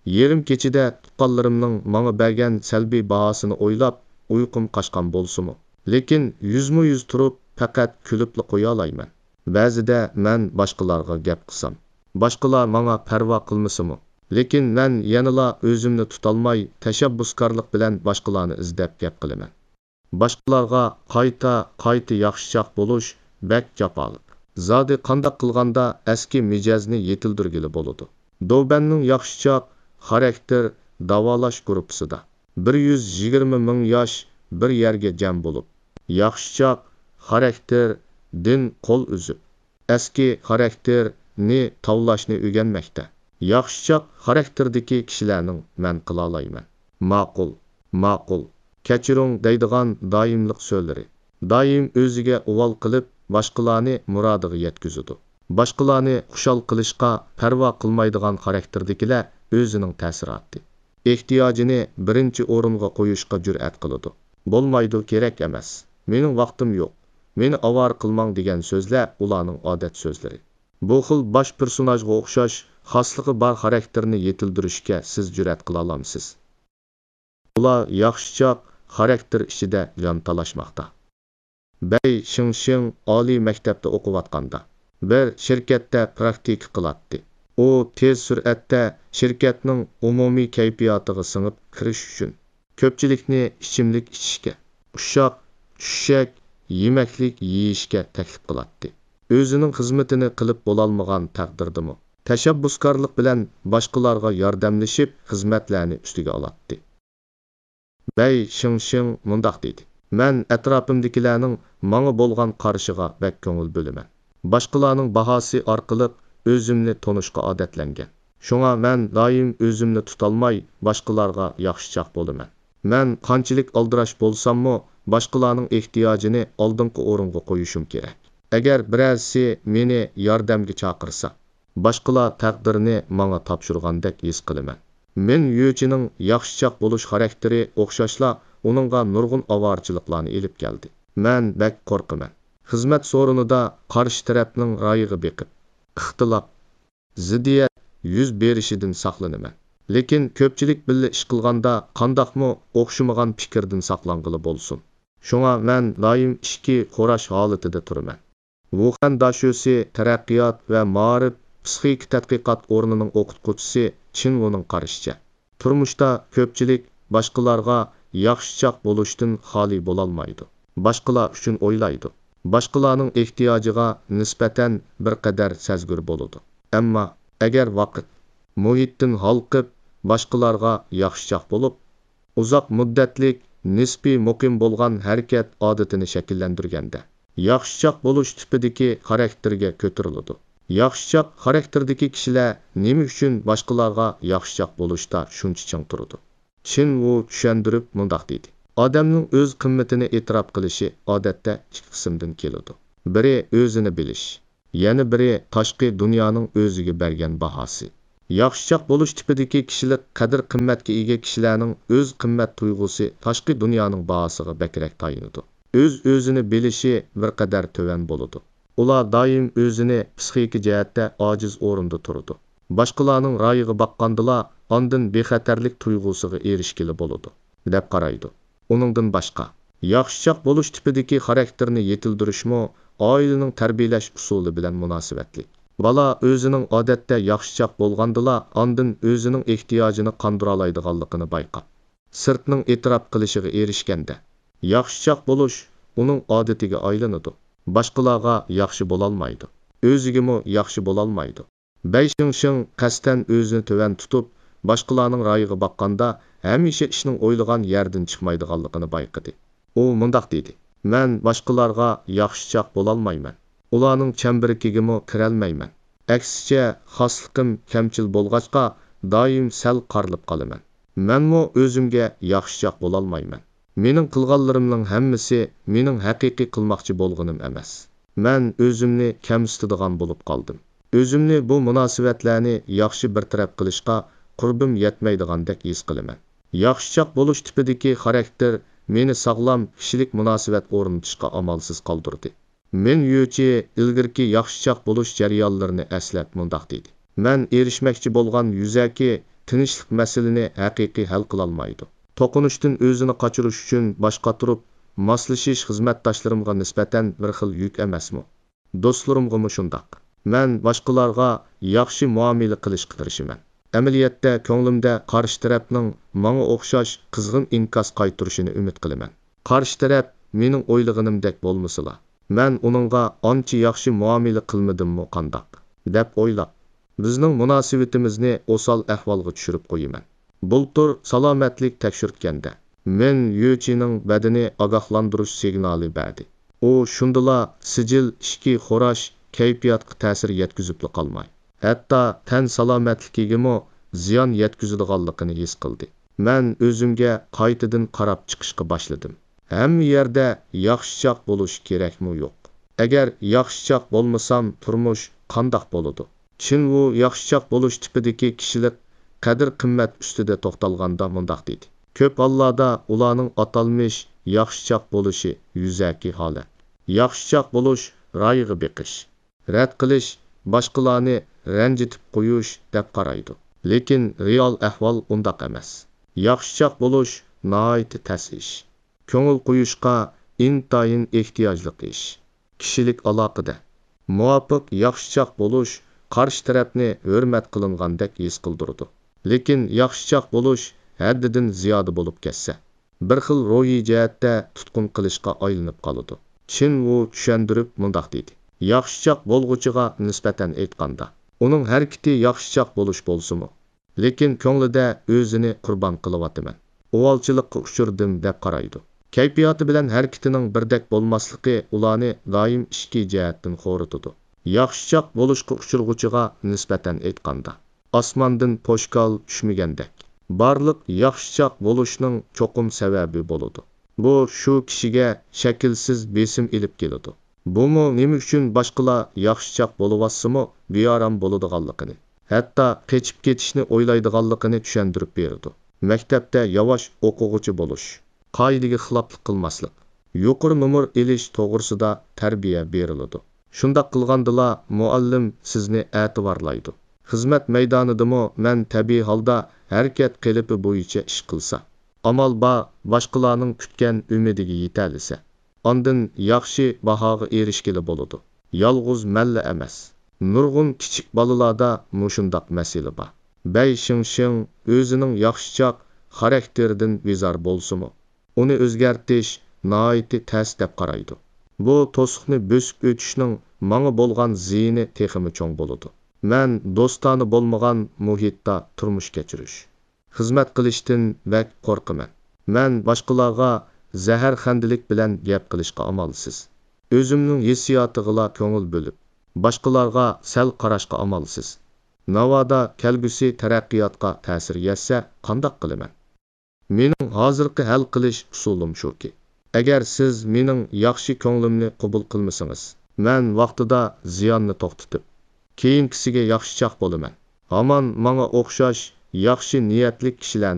Yerim kechida tuqqanlarimning menga bergan salbiy bahosini o'ylab, uyqum qochgan bo'lsa-mu, lekin yuzma-yuz turib faqat kulibla qo'ya olayman. Ba'zida men boshqalarga gap qilsam, boshqalar menga parvo qilmasa-mu, lekin men yanala o'zimni tutolmay tashabbuskorlik bilan boshqalarni izlab gap qilaman. Boshqalarga qayta yaxshichoq bo'lish bak jafoliq. Zodi qandoq qilganda eski mijozni yetildirgili bo'ladi. Dobanning yaxshichoq xarakter davolash guruhisida 120 ming yosh bir yerga jam bo'lib, yaxshichoq xarakter din qo'l uzib, eski xarakterni tavlashni o'rganmoqda. Yaxshichoq xarakterdagi kishilarning men qila olayman. Ma'qul. Kechiring deydigan doimlik so'zlari. Doim o'ziga uvol qilib, boshqalarni murodiga yetkazadi. Boshqalarni xushal qilishga parvo qilmaydigan xarakterdagilar o'zining ta'siroti, ehtiyojini birinchi o'ringa qo'yishga jur'at qiladi. Bo'lmaydi, kerak emas. Mening vaqtim yo'q. Meni avar qilmang degan so'zlar ularning odat so'zlari. Bu xil bosh personajga o'xshash xosligi bor xarakterni yetildirishga siz jur'at qila olamsiz? Ular yaxshichoq xarakter ichida jon talashmoqda. Bey Shing oliy maktabda o'qiyotganda bir shirkatda praktik qiladi. U tez sur'atda shirkatning umumiy kayfiyatiga singib kirish uchun ko'pchilikni ichimlik ichishga, tushak yemaklik yeyishga taklif qiladi. O'zining xizmatini qilib bo'lolmagan taqdirdimi, tashabbuskorlik bilan boshqalarga yordamlashib xizmatlarni ustiga oladi. Bey Shing mundaq dedi: "Men atrofimdagilarning menga bo'lgan qarishiga bak ko'ngil bo'laman. Boshqalarning bahosi orqali o'zimni tonishga odatlangan. Shunga men doim o'zimni tutolmay boshqalarga yaxshichoq bo'laman. Men qanchalik aldirash bo'lsam-mu, boshqalarning ehtiyojini oldingi o'ringa qo'yishim kerak. Agar birasi meni yordamga chaqirsa, boshqalar taqdirini menga topshirgandek his qilaman. Men yo'chining yaxshichoq bo'lish xarakteri o'xshashla uningga nurg'un avorchiliklarni elib keldi. Men bak qo'rqaman. Xizmat so'rinida qarshi tarafning ra'yiga beqib, ixtilof, ziddiyat yuz berishidan saqlanaman. Lekin ko'pchilik billa ish qilganda qandoqmi o'xshamagan fikrdan saqlangili bo'lsin. Shunga men doim ishki xo'rash holatida turaman. Wuhan dashosi taraqqiyot va ma'rif psixik tadqiqot o'rnining o'qituvchisi Chinvuning qarashicha, turmushda ko'pchilik boshqalarga yaxshichoq bo'lishdan xoli bo'lolmaydi. Boshqalar uchun o'ylaydi. Boshqalarning ehtiyojiga nisbatan bir qadar sezgur bo'ladi. Ammo agar vaqt, muhitdan halqib boshqalarga yaxshichoq bo'lib, uzoq muddatlik nisbiy muqim bo'lgan harakat odatini shakllantirganda, yaxshichoq bo'lish tipidagi xarakterga ko'tariladi. Yaxshichoq xarakterdagi kishilar nima uchun boshqalarga yaxshichoq bo'lishda shuncha ching turadi? Chinvu tushuntirib mundaq dedi: Odamning o'z qimmatini e'tirof qilishi odatda ikki qismdan keladi. Biri o'zini bilish, yana biri tashqi dunyoning o'ziga bergan bahosi. Yaxshichoq bo'lish tipidagi kishilik qadr-qimmatga ega kishilarning o'z qimmat tuyg'usi tashqi dunyoning bahosiga bakrak tayinadi. O'zini bilishi bir qadar to'van bo'ladi. Ular doim o'zini psixik jihatda ojiz o'rinda turadi. Boshqalarning ra'yiga boqqandila ondan bexatarlik tuyg'usiga erishgili bo'ladi deb qaraydi. Uningdan boshqa yaxshichoq bo'lish tipidagi xarakterni yetildirishmi oilaning tarbiyalash usuli bilan munosabatli. Bola o'zining odatda yaxshichoq bo'lgandila ondan o'zining ehtiyojini qondira oladiganligini bayqab, sirtning e'tirof qilishiga erishganda, yaxshichoq bo'lish uning odatiga aylanadi. Boshqalarga yaxshi bo'lolmaydi, o'zigami yaxshi bo'lolmaydi. Shing qasdan o'zini to'van tutib, boshqalarning ra'yiga boqqanda hamisha ishning o'ylagan yerdan chiqmaydiganligini bayqadi. U mundaq dedi: "Men boshqalarga yaxshichoq bo'lolmayman. Ularning chambirigigami kirolmayman. Aksicha, xosliqim kamchil bo'lg'achqa doim sal qarilib qolaman. Menmi o'zimga yaxshichoq bo'lolmayman. Mening qilganlarimning hammasi mening haqiqiy qilmoqchi bo'lganim emas. Men o'zimni kamsitadigan bo'lib qoldim. O'zimni bu munosabatlarni yaxshi bartaraf qilishga qurbim yetmaydigandek his qilaman. Yaxshichoq bo'lish tipidagi xarakter meni sog'lom kishilik munosabat o'rnatishga amalsiz qoldirdi. Men yo'chi ilgirki yaxshichoq bo'lish jarayonlarini eslab mundaq dedi: Men erishmoqchi bo'lgan yuzaki tinchlik masalani haqiqiy hal qila olmaydi. To'qinishdan o'zini qochirish uchun boshqa turib moslashish xizmatdoshlarimga nisbatan bir xil yuk emasmi? Do'stlarimga shundoq. Men boshqalarga yaxshi muomala qilishga tirishaman. Amaliyotda ko'nglimda qarshi tarafning menga o'xshash qizg'in inkos qaytarishini umid qilaman. Qarshi taraf mening o'ylaganimdek bo'lmasala, men uningga ancha yaxshi muomala qilmadimmi qandoq deb o'ylab, bizning munosabatimizni o'sal ahvolga tushirib qo'yaman. Bultur salomatlik tekshirtganda men Yuchining badani ogohlantirish signali berdi. U shundala sijil ishki xo'rash kayfiyatga ta'sir yetkazib qolmay, hatto tan salomatligigami ziyon yetkazadiganligini his qildi. Men o'zimga qaytadan qarab chiqishga boshladim. Hamma yerda yaxshichoq bo'lish kerakmi yo'q? Agar yaxshichoq bo'lmasam turmush qandoq bo'ladi? Chin u yaxshichoq bo'lish tipidagi kishilik qadr-qimmat ustida to'xtalganda mundoq dedi. Ko'p hollarda ularning atalmish yaxshichoq bo'lishi yuzaki holat. Yaxshichoq bo'lish rayga beqish, rad qilish, boshqalarni ranjitib qo'yish deb qaraydi. Lekin real ahvol undoq emas. Yaxshichoq bo'lish nihoyat tas ish. Ko'ngil qo'yishga intayin ehtiyojli ish. Kishilik aloqada muvofiq yaxshichoq bo'lish qarshi tarafni hurmat qilingandek his qildirdi. Lekin yaxshichoq bo'lish haddidan ziyoda bo'lib ketsa, bir xil ro'yiy jihatda tutqun qilishga aylanib qoladi. Chin u tushundirib mundoq dedi. Yaxshichoq bo'lg'uchiga nisbatan aytganda, uning harakati yaxshichoq bo'lish bo'lsimi, lekin ko'nglida o'zini qurbon qilyapman. O'g'alchilikqa uchirdim deb qaraydi. Kayfiyati bilan harakatining birdek bo'lmasligi ularni doim ishki jihatdan xo'ritadi. Yaxshichoq bo'lishga uchirg'uchiga nisbatan aytganda, osmondan po'shkal tushmagandek, barliq yaxshichoq bo'lishning cho'qim sababi bo'ladi. Bu shu kishiga shaklsiz besim ilib keladi. Bumi nima uchun boshqalar yaxshichoq bo'lyapsimi beoram bo'ladiganligini, hatto qechib ketishni o'ylaydiganligini tushuntirib berdi. Maktabda yavash o'quvchi bo'lish, qoidaga xiloflik qilmaslik, yuqori nomer elish to'g'risida tarbiya beriladi. Shunda qilgandila muallim sizni e'tiborlaydi. Xizmat maydonidami men tabiiy holda harakat qilipi bo'yicha ish qilsa, amal boshqalarning kutgan umidiga yetalisa, ondan yaxshi bahoga erishgili bo'ladi. Yolg'iz malla emas. Nurg'un kichik bolalarda mushundoq masala bor. Bay Shingshin o'zining yaxshichoq xarakteridan bezor bo'lsimi, uni o'zgartirish nihoyat tas deb qaraydi. Bu to'siqni bosib o'tishning menga bo'lgan ziyini texmi cho'ng bo'ladi. Men do'stona bo'lmagan muhitda turmush kechirish, xizmat qilishdan bak qo'rqaman. Men boshqalarga zaharxandilik bilan gap qilishga amalsiz. O'zimning hissiyotiga ko'ngil bo'lib, boshqalarga sal qarashga amalsiz. Navoda kelgusi taraqqiyotga ta'sir yetsa qandoq qilaman? Mening hozirgi hal qilish usulim shuki, agar siz mening yaxshi ko'nglimni qabul qilmasangiz, men vaqtida ziyonni to'xtatib, keyingisiga yaxshichoq bo'laman. Hamon menga o'xshash yaxshi niyatli kishilarni